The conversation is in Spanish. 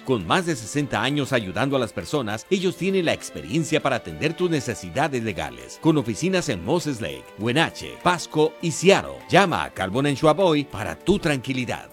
Con más de 60 años ayudando a las personas, ellos tienen la experiencia para atender tus necesidades legales. Con oficinas en Moses Lake, Wenatchee, Pasco y Seattle. Llama a Calvin & Schwab hoy para tu tranquilidad.